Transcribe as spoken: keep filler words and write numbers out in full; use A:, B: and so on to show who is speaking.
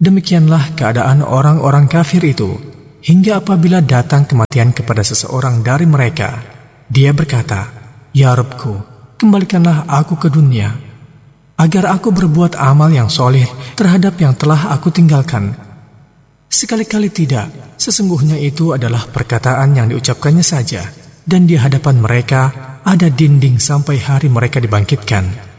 A: Demikianlah keadaan orang-orang kafir itu, hingga apabila datang kematian kepada seseorang dari mereka, dia berkata, "Ya Rabbku, kembalikanlah aku ke dunia, agar aku berbuat amal yang soleh terhadap yang telah aku tinggalkan." Sekali-kali tidak, sesungguhnya itu adalah perkataan yang diucapkannya saja, dan di hadapan mereka ada dinding sampai hari mereka dibangkitkan.